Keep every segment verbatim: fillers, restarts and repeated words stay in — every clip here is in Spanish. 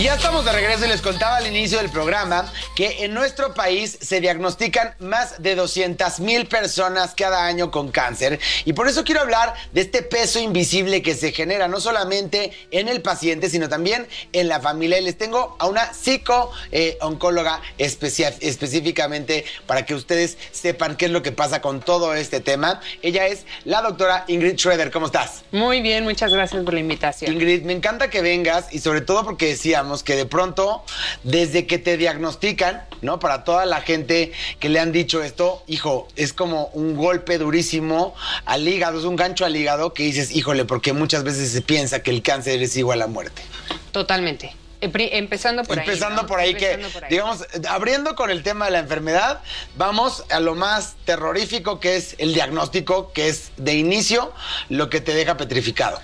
ya estamos de regreso y les contaba al inicio del programa que en nuestro país se diagnostican más de doscientas mil personas cada año con cáncer, y por eso quiero hablar de este peso invisible que se genera no solamente en el paciente, sino también en la familia. Y les tengo a una psico-oncóloga eh, específicamente para que ustedes sepan qué es lo que pasa con todo este tema. Ella es la doctora Ingrid Schroeder. ¿Cómo estás? Muy bien, muchas gracias por la invitación. Ingrid, me encanta que vengas, y sobre todo porque decíamos que de pronto, desde que te diagnostican, ¿no? Para toda la gente que le han dicho esto, hijo, es como un golpe durísimo al hígado, es un gancho al hígado que dices, híjole, porque muchas veces se piensa que el cáncer es igual a muerte. Totalmente. Empezando por ahí. Empezando ¿no? por ahí, Empezando que, por ahí. digamos, abriendo con el tema de la enfermedad, vamos a lo más terrorífico, que es el diagnóstico, que es de inicio lo que te deja petrificado.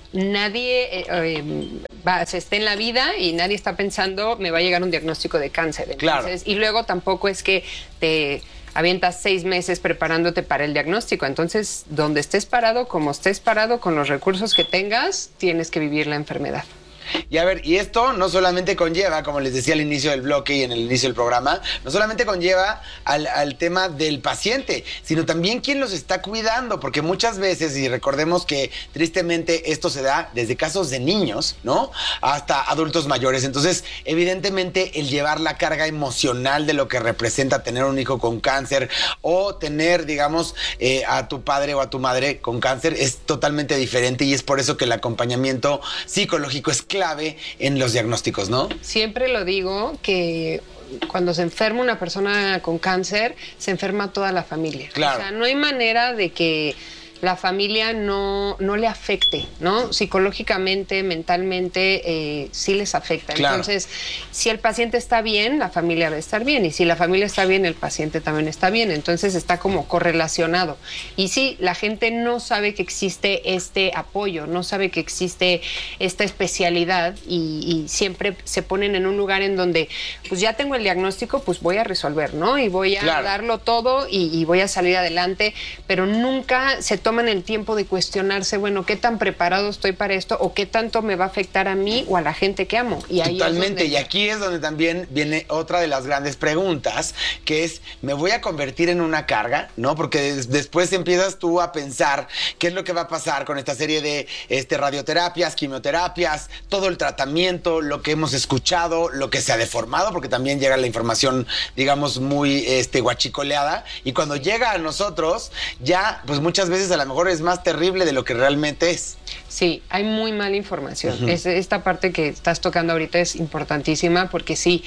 Nadie eh, eh, va, se está en la vida y nadie está pensando, me va a llegar un diagnóstico de cáncer. Entonces, claro. Y luego tampoco es que te avientas seis meses preparándote para el diagnóstico. Entonces, donde estés parado, como estés parado, con los recursos que tengas, tienes que vivir la enfermedad. Y a ver, y esto no solamente conlleva, como les decía al inicio del bloque y en el inicio del programa, no solamente conlleva al, al tema del paciente, sino también quién los está cuidando, porque muchas veces, y recordemos que tristemente esto se da desde casos de niños, ¿no? Hasta adultos mayores. Entonces, evidentemente, el llevar la carga emocional de lo que representa tener un hijo con cáncer o tener, digamos, eh, a tu padre o a tu madre con cáncer es totalmente diferente, y es por eso que el acompañamiento psicológico es clave en los diagnósticos, ¿no? Siempre lo digo que cuando se enferma una persona con cáncer, se enferma toda la familia. Claro. O sea, no hay manera de que la familia no, no le afecte, ¿no? Psicológicamente, mentalmente, eh, sí les afecta. Claro. Entonces, si el paciente está bien, la familia va a estar bien. Y si la familia está bien, el paciente también está bien. Entonces, está como correlacionado. Y sí, la gente no sabe que existe este apoyo, no sabe que existe esta especialidad, y, y siempre se ponen en un lugar en donde, pues ya tengo el diagnóstico, pues voy a resolver, ¿no? Y voy a Claro. darlo todo y, y voy a salir adelante, pero nunca se toman el tiempo de cuestionarse, bueno, ¿qué tan preparado estoy para esto? ¿O qué tanto me va a afectar a mí o a la gente que amo? Y ahí Totalmente, es donde... y aquí es donde también viene otra de las grandes preguntas, que es, ¿me voy a convertir en una carga? ¿No? Porque des después empiezas tú a pensar qué es lo que va a pasar con esta serie de este, radioterapias, quimioterapias, todo el tratamiento, lo que hemos escuchado, lo que se ha deformado, porque también llega la información, digamos, muy este, guachicoleada, y cuando llega a nosotros, ya, pues muchas veces a lo mejor es más terrible de lo que realmente es. Sí, hay muy mala información. Uh-huh. es, esta parte que estás tocando ahorita es importantísima, porque sí,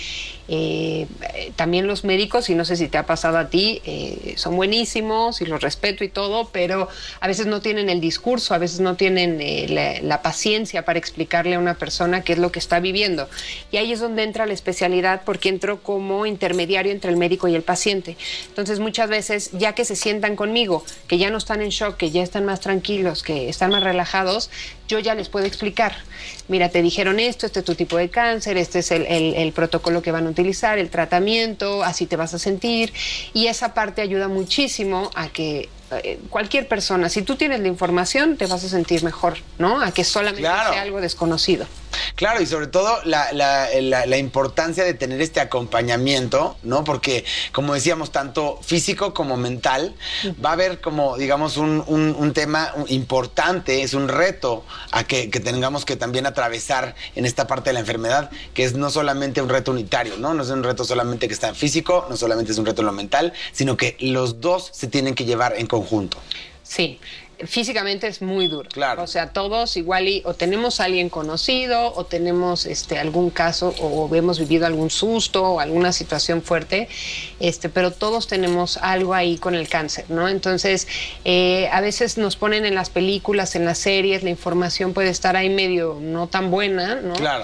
eh, también los médicos, y no sé si te ha pasado a ti, eh, son buenísimos y los respeto y todo, pero a veces no tienen el discurso, a veces no tienen eh, la, la paciencia para explicarle a una persona qué es lo que está viviendo. Y ahí es donde entra la especialidad, porque entro como intermediario entre el médico y el paciente. Entonces, muchas veces, ya que se sientan conmigo, que ya no están en shock, que ya están más tranquilos, que están más relajados, yo ya les puedo explicar. Mira, te dijeron esto, este es tu tipo de cáncer, este es el, el, el protocolo que van a utilizar, el tratamiento, así te vas a sentir. Y esa parte ayuda muchísimo a que eh, cualquier persona, si tú tienes la información, te vas a sentir mejor, ¿no? A que solamente Claro. sea algo desconocido. Claro, y sobre todo la, la, la, la importancia de tener este acompañamiento, ¿no? Porque, como decíamos, tanto físico como mental, va a haber como, digamos, un, un, un tema importante, es un reto a que, que tengamos que también atravesar en esta parte de la enfermedad, que es no solamente un reto unitario, ¿no? No es un reto solamente que está en físico, no solamente es un reto en lo mental, sino que los dos se tienen que llevar en conjunto. Sí. Físicamente es muy duro. Claro. O sea, todos igual y o tenemos a alguien conocido o tenemos este algún caso o hemos vivido algún susto o alguna situación fuerte, este, pero todos tenemos algo ahí con el cáncer, ¿no? Entonces, eh, a veces nos ponen en las películas, en las series, la información puede estar ahí medio no tan buena, ¿no? Claro.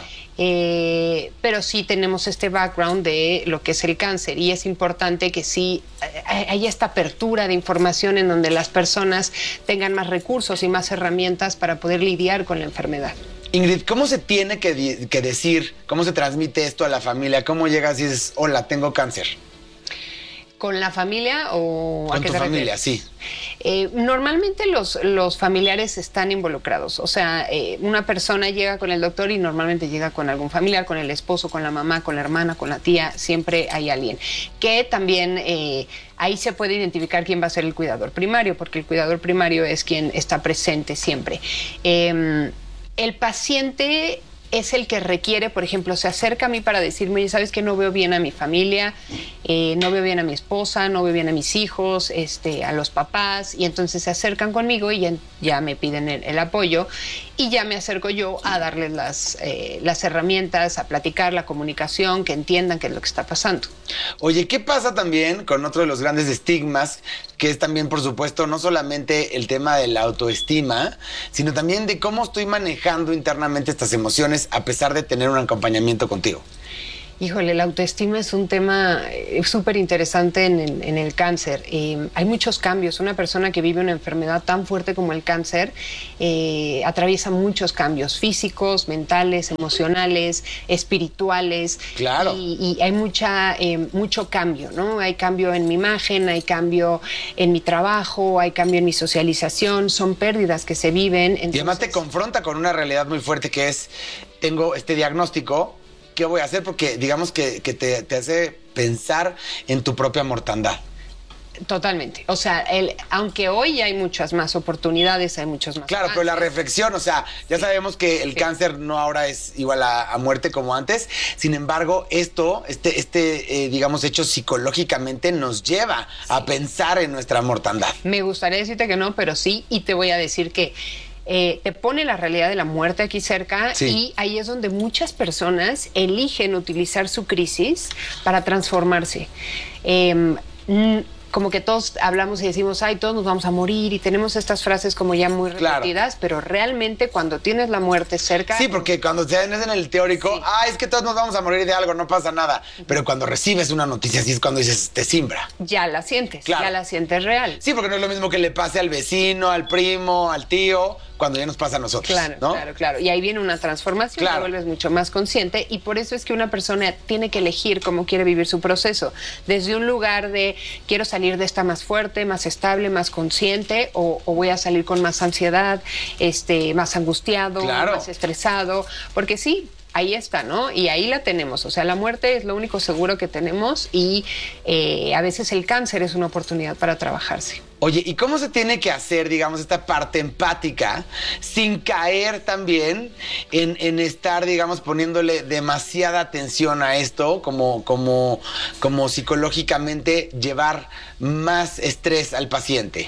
Eh, pero sí tenemos este background de lo que es el cáncer, y es importante que sí haya esta apertura de información en donde las personas tengan más recursos y más herramientas para poder lidiar con la enfermedad. Ingrid, ¿cómo se tiene que, que decir, cómo se transmite esto a la familia? ¿Cómo llegas y dices, hola, tengo cáncer? ¿Con la familia o a Con qué tu te familia, refieres? sí. Eh, normalmente los, los familiares están involucrados. O sea, eh, una persona llega con el doctor y normalmente llega con algún familiar, con el esposo, con la mamá, con la hermana, con la tía. Siempre hay alguien. Que también eh, ahí se puede identificar quién va a ser el cuidador primario, porque el cuidador primario es quien está presente siempre. Eh, el paciente es el que requiere, por ejemplo, se acerca a mí para decirme, oye, ¿sabes que no veo bien a mi familia? Eh, no veo bien a mi esposa, no veo bien a mis hijos, este, a los papás, y entonces se acercan conmigo y ya, ya me piden el, el apoyo, y ya me acerco yo a darles las, eh, las herramientas, a platicar, la comunicación, que entiendan qué es lo que está pasando. Oye, ¿qué pasa también con otro de los grandes estigmas, que es también, por supuesto, no solamente el tema de la autoestima, sino también de cómo estoy manejando internamente estas emociones a pesar de tener un acompañamiento contigo? Híjole, la autoestima es un tema eh, súper interesante en, en, en el cáncer. Eh, hay muchos cambios. Una persona que vive una enfermedad tan fuerte como el cáncer eh, atraviesa muchos cambios físicos, mentales, emocionales, espirituales. Claro. Y, y hay mucha, eh, mucho cambio, ¿no? Hay cambio en mi imagen, hay cambio en mi trabajo, hay cambio en mi socialización. Son pérdidas que se viven. Entonces... Y además te confronta con una realidad muy fuerte que es, tengo este diagnóstico, ¿qué voy a hacer? Porque digamos que, que te, te hace pensar en tu propia mortandad. Totalmente. O sea, el, aunque hoy hay muchas más oportunidades, hay muchos más Claro, avances. pero la reflexión, o sea, ya Sí. sabemos que el Sí. cáncer no ahora es igual a, a muerte como antes. Sin embargo, esto, este, este eh, digamos, hecho psicológicamente nos lleva sí. a pensar en nuestra mortandad. Me gustaría decirte que no, pero sí, y te voy a decir que Eh, te pone la realidad de la muerte aquí cerca sí. y ahí es donde muchas personas eligen utilizar su crisis para transformarse. Eh, como que todos hablamos y decimos, ay, todos nos vamos a morir, y tenemos estas frases como ya muy repetidas, claro. pero realmente cuando tienes la muerte cerca... Sí, porque cuando te en el teórico, sí. ah, es que todos nos vamos a morir de algo, no pasa nada. Pero cuando recibes una noticia así es cuando dices, te simbra. Ya la sientes, claro. ya la sientes real. Sí, porque no es lo mismo que le pase al vecino, al primo, al tío, cuando ya nos pasa a nosotros. Claro, ¿no? claro, claro. Y ahí viene una transformación, claro. te vuelves mucho más consciente, y por eso es que una persona tiene que elegir cómo quiere vivir su proceso. Desde un lugar de, quiero salir de esta más fuerte, más estable, más consciente, o, o voy a salir con más ansiedad, este, más angustiado, claro. más estresado, porque sí, ahí está, ¿no? Y ahí la tenemos. O sea, la muerte es lo único seguro que tenemos, y eh, a veces el cáncer es una oportunidad para trabajarse. Oye, ¿y cómo se tiene que hacer, digamos, esta parte empática sin caer también en, en estar, digamos, poniéndole demasiada atención a esto, como, como, como psicológicamente llevar más estrés al paciente?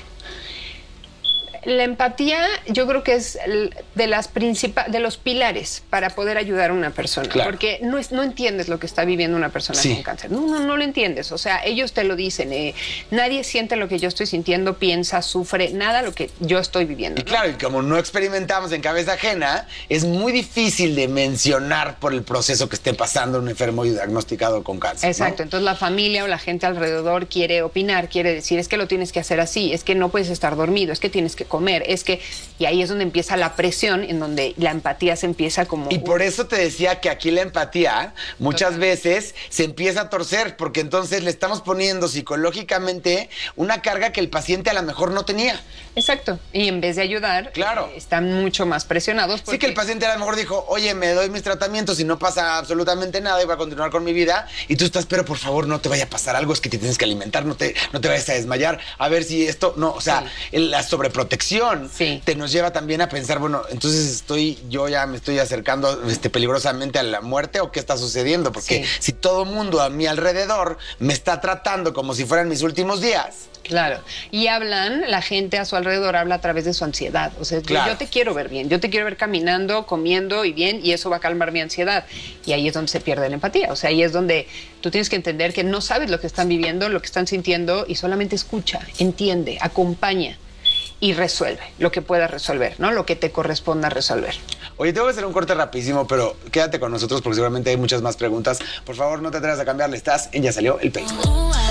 La empatía, yo creo que es de las principales, de los pilares para poder ayudar a una persona, claro. porque no, es, no entiendes lo que está viviendo una persona sí. con cáncer. No, no, no lo entiendes. O sea, ellos te lo dicen. Eh, nadie siente lo que yo estoy sintiendo, piensa, sufre, nada lo que yo estoy viviendo. Y ¿no? claro, y como no experimentamos en cabeza ajena, es muy difícil de mencionar por el proceso que esté pasando un enfermo diagnosticado con cáncer. Exacto. ¿no? Entonces la familia o la gente alrededor quiere opinar, quiere decir, es que lo tienes que hacer así, es que no puedes estar dormido, es que tienes que comer, es que, y ahí es donde empieza la presión, en donde la empatía se empieza como... Y por eso te decía que aquí la empatía muchas Total. veces se empieza a torcer, porque entonces le estamos poniendo psicológicamente una carga que el paciente a lo mejor no tenía. Exacto, y en vez de ayudar, claro. eh, están mucho más presionados. Porque... Sí, que el paciente a lo mejor dijo, oye, me doy mis tratamientos y no pasa absolutamente nada y voy a continuar con mi vida, y tú estás, pero por favor no te vaya a pasar algo, es que te tienes que alimentar, no te, no te vayas a desmayar, a ver si esto, no, o sea, sí. la sobreprotección sí. te nos lleva también a pensar, bueno, entonces estoy, yo ya me estoy acercando este, peligrosamente a la muerte, o qué está sucediendo, porque sí. si todo mundo a mi alrededor me está tratando como si fueran mis últimos días. Claro, y hablan, la gente a su alrededor habla a través de su ansiedad, o sea, claro. yo te quiero ver bien, yo te quiero ver caminando, comiendo y bien, y eso va a calmar mi ansiedad, y ahí es donde se pierde la empatía, o sea, ahí es donde tú tienes que entender que no sabes lo que están viviendo, lo que están sintiendo, y solamente escucha, entiende, acompaña y resuelve lo que puedas resolver, ¿no? Lo que te corresponda resolver. Oye, tengo que hacer un corte rapidísimo, pero quédate con nosotros porque seguramente hay muchas más preguntas. Por favor, no te atrevas a cambiarle, estás en Ya Salió el Peine.